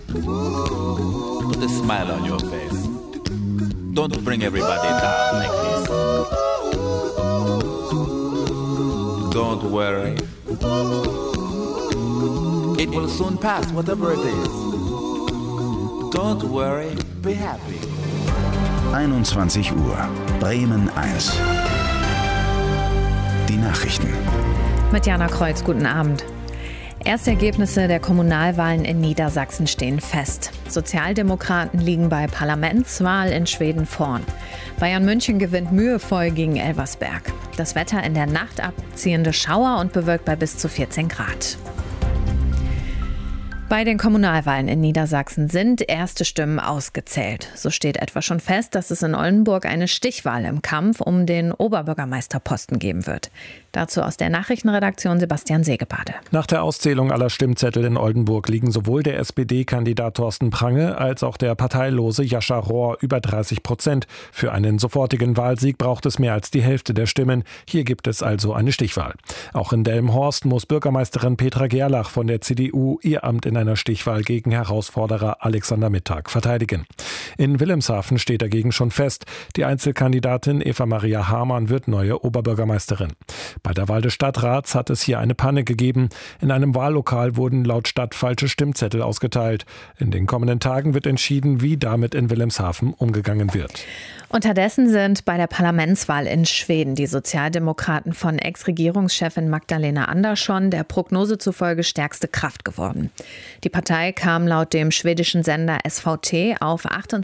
Put a smile on your face. Don't bring everybody down like this. Don't worry. It will soon pass, whatever it is. Don't worry, be happy. 21 Uhr, Bremen 1. Die Nachrichten. Mit Jana Kreuz, guten Abend. Erste Ergebnisse der Kommunalwahlen in Niedersachsen stehen fest. Sozialdemokraten liegen bei Parlamentswahl in Schweden vorn. Bayern München gewinnt mühevoll gegen Elversberg. Das Wetter in der Nacht abziehende Schauer und bewölkt bei bis zu 14 Grad. Bei den Kommunalwahlen in Niedersachsen sind erste Stimmen ausgezählt. So steht etwa schon fest, dass es in Oldenburg eine Stichwahl im Kampf um den Oberbürgermeisterposten geben wird. Dazu aus der Nachrichtenredaktion Sebastian Segebade. Nach der Auszählung aller Stimmzettel in Oldenburg liegen sowohl der SPD-Kandidat Thorsten Prange als auch der parteilose Jascha Rohr über 30%. Für einen sofortigen Wahlsieg braucht es mehr als die Hälfte der Stimmen. Hier gibt es also eine Stichwahl. Auch in Delmenhorst muss Bürgermeisterin Petra Gerlach von der CDU ihr Amt in einer Stichwahl gegen Herausforderer Alexander Mittag verteidigen. In Wilhelmshaven steht dagegen schon fest, die Einzelkandidatin Eva-Maria Hamann wird neue Oberbürgermeisterin. Bei der Wahl des Stadtrats hat es hier eine Panne gegeben. In einem Wahllokal wurden laut Stadt falsche Stimmzettel ausgeteilt. In den kommenden Tagen wird entschieden, wie damit in Wilhelmshaven umgegangen wird. Unterdessen sind bei der Parlamentswahl in Schweden die Sozialdemokraten von Ex-Regierungschefin Magdalena Andersson der Prognose zufolge stärkste Kraft geworden. Die Partei kam laut dem schwedischen Sender SVT auf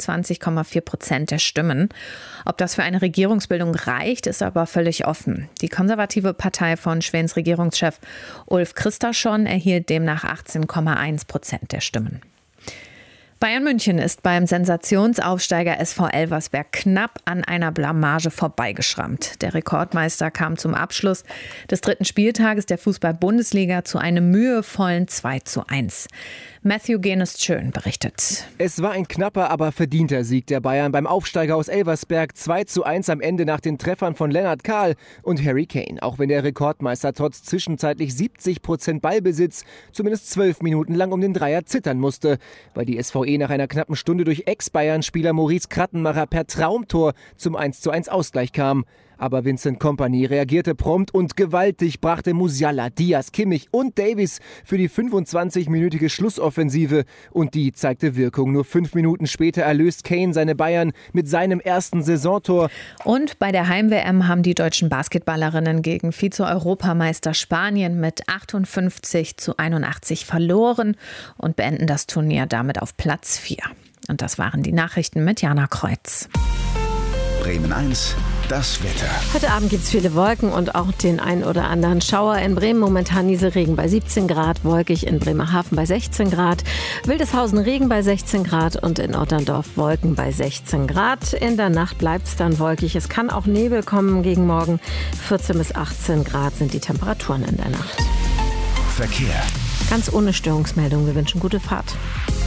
28,4% der Stimmen. Ob das für eine Regierungsbildung reicht, ist aber völlig offen. Die konservative Partei von Schwedens Regierungschef Ulf Kristersson erhielt demnach 18,1% der Stimmen. Bayern München ist beim Sensationsaufsteiger SV Elversberg knapp an einer Blamage vorbeigeschrammt. Der Rekordmeister kam zum Abschluss des 3. Spieltages der Fußball-Bundesliga zu einem mühevollen 2:1. Matthew Genest-Schön berichtet. Es war ein knapper, aber verdienter Sieg der Bayern beim Aufsteiger aus Elversberg. 2:1 am Ende nach den Treffern von Lennart Kahl und Harry Kane. Auch wenn der Rekordmeister trotz zwischenzeitlich 70% Ballbesitz zumindest 12 Minuten lang um den Dreier zittern musste, weil die SVE nach einer knappen Stunde durch Ex-Bayern-Spieler Maurice Krattenmacher per Traumtor zum 1:1 Ausgleich kam. Aber Vincent Kompany reagierte prompt und gewaltig, brachte Musiala, Diaz, Kimmich und Davies für die 25-minütige Schlussoffensive. Und die zeigte Wirkung. Nur 5 Minuten später erlöst Kane seine Bayern mit seinem ersten Saisontor. Und bei der Heim-WM haben die deutschen Basketballerinnen gegen Vize-Europameister Spanien mit 58:81 verloren und beenden das Turnier damit auf Platz 4. Und das waren die Nachrichten mit Jana Kreuz. Bremen 1, das Wetter. Heute Abend gibt es viele Wolken und auch den ein oder anderen Schauer. In Bremen momentan Nieselregen bei 17 Grad, wolkig in Bremerhaven bei 16 Grad, Wildeshausen Regen bei 16 Grad und in Otterndorf Wolken bei 16 Grad. In der Nacht bleibt es dann wolkig. Es kann auch Nebel kommen gegen morgen. 14 bis 18 Grad sind die Temperaturen in der Nacht. Verkehr. Ganz ohne Störungsmeldung. Wir wünschen gute Fahrt.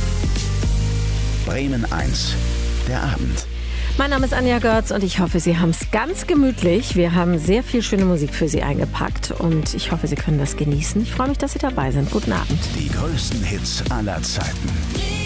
Bremen 1, der Abend. Mein Name ist Anja Görz und ich hoffe, Sie haben es ganz gemütlich. Wir haben sehr viel schöne Musik für Sie eingepackt und ich hoffe, Sie können das genießen. Ich freue mich, dass Sie dabei sind. Guten Abend. Die größten Hits aller Zeiten.